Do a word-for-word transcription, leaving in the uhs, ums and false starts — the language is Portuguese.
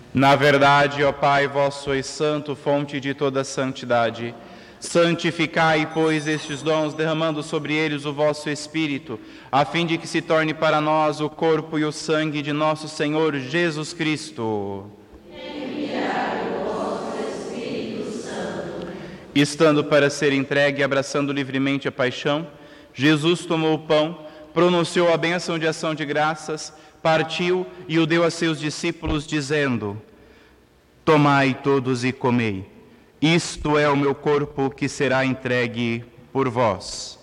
Na verdade, ó Pai, vós sois santo, fonte de toda santidade. Santificai, pois, estes dons, derramando sobre eles o vosso Espírito, a fim de que se torne para nós o corpo e o sangue de nosso Senhor Jesus Cristo. Enviai o vosso Espírito Santo. Estando para ser entregue e abraçando livremente a paixão, Jesus tomou o pão, pronunciou a bênção de ação de graças, partiu e o deu a seus discípulos, dizendo: Tomai todos e comei. Isto é o meu corpo que será entregue por vós.